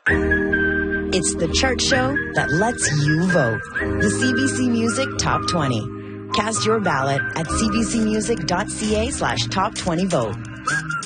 It's the chart show that lets you vote. The CBC Music Top 20. Cast your ballot at cbcmusic.ca/top20vote.